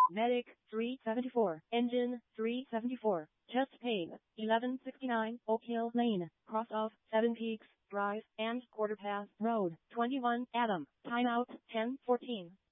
Medic, 374. Engine, 374. Just paid, 1169 Oak Hill Lane, cross of 7 Peaks Drive and Quarter Path Road, 21 Adam. Timeout, 10:14.